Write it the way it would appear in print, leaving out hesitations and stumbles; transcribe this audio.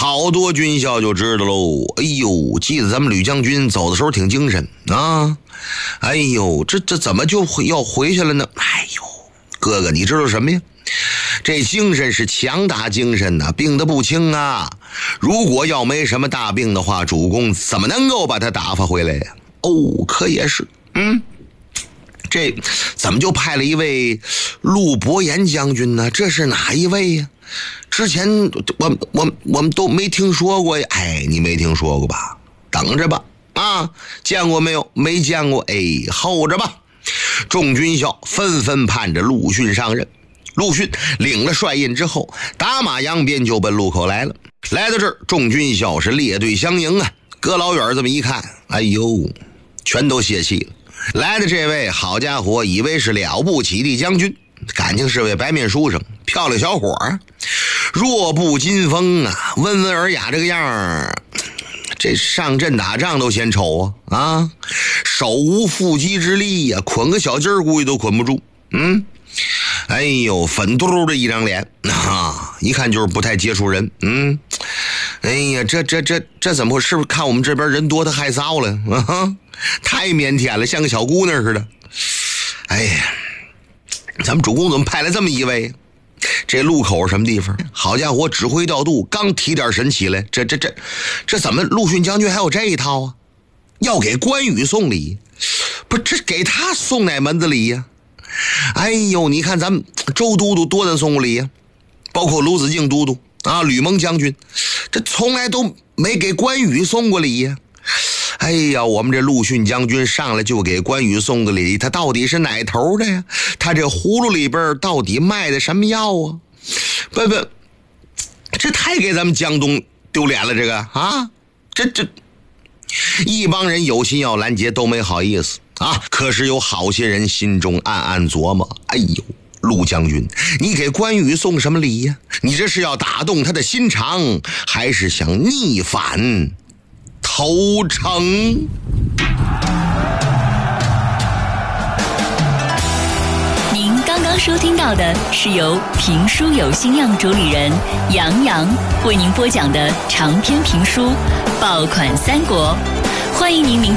好多军校就知道喽。哎呦，记得咱们吕将军走的时候挺精神啊。哎呦，这怎么就要回去了呢？哎呦，哥哥你知道什么呀？这精神是强大精神呐，病得不轻啊。如果要没什么大病的话，主公怎么能够把他打发回来呀？哦，可也是。这怎么就派了一位陆伯言将军呢？这是哪一位呀？之前我们都没听说过呀。哎，你没听说过吧？等着吧。啊，见过没有？没见过。哎，候着吧。众军校纷纷盼着陆逊上任。陆逊领了帅印之后，打马扬鞭就奔路口来了。来到这儿，众军校是列队相迎啊。隔老远这么一看，哎呦，全都泄气了。来的这位，好家伙，以为是了不起的将军，感情是位白面书生，漂亮小伙儿，弱不禁风啊，温文尔雅这个样儿。这上阵打仗都嫌丑啊！手无缚鸡之力呀，捆个小鸡儿估计都捆不住。哎呦，粉嘟嘟的一张脸啊，一看就是不太接触人。哎呀，这怎么会？是不是看我们这边人多他害臊了啊？太腼腆了，像个小姑娘似的。哎呀，咱们主公怎么派来这么一位？这路口什么地方？好家伙，指挥调度，刚提点神起来，这怎么陆逊将军还有这一套啊？要给关羽送礼，不，这给他送哪门子礼呀？哎呦，你看咱们周都督多能送礼呀，包括卢子敬都督啊，吕蒙将军，这从来都没给关羽送过礼呀。哎呀，我们这陆逊将军上来就给关羽送个礼，他到底是哪头的呀？他这葫芦里边到底卖的什么药啊？不，这太给咱们江东丢脸了，这个啊，这一帮人有心要拦截都没好意思啊。可是有好些人心中暗暗琢磨，哎呦，陆将军，你给关羽送什么礼呀？你这是要打动他的心肠，还是想逆反投诚？ 您刚刚收听到的是由评书有心酿主理人杨洋为您播讲的长篇评书《爆款三国》，欢迎您